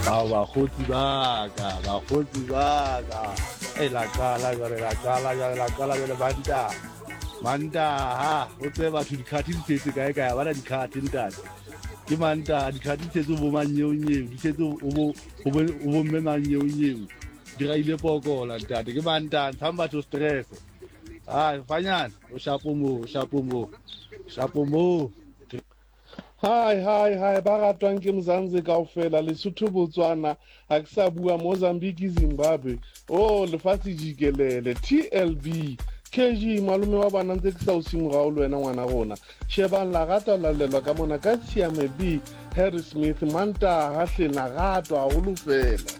bakgotsi ba ka la qala jwale mantaha o tse batho dikhati di tshetse kae kae bana dikhati ntate ke mantaha dikhati di tshetse bo manyeonyeo di tshetse o bo mme manyeonyeo di raile pokola ntate ke mantaha ntshang batho stress fanyana o shapo mo Hi, ba ratwang ke Mzansi kaofela Lesotho Botswana ha ke sa bua Mozambique Zimbabwe lefatshe jikelele TLB KG malume wa bana ntse ke sa o simorao le wena ngwana rona shebang la rata la lelwa ka mona ka Tshiame B Harry Smith Manta ha hle na ratwa haholo fela